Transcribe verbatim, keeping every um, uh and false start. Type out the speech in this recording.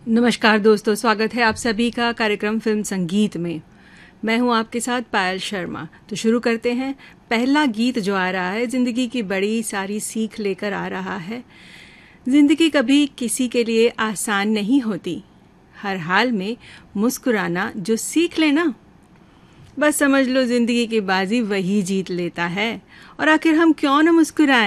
नमस्कार दोस्तों, स्वागत है आप सभी का कार्यक्रम फिल्म संगीत में। मैं हूं आपके साथ पायल शर्मा। तो शुरू करते हैं। पहला गीत जो आ रहा है जिंदगी की बड़ी सारी सीख लेकर आ रहा है। जिंदगी कभी किसी के लिए आसान नहीं होती। हर हाल में मुस्कुराना जो सीख लेना, बस समझ लो जिंदगी की बाजी वही जीत लेता है। और आखिर हम क्यों न मुस्कुराएं।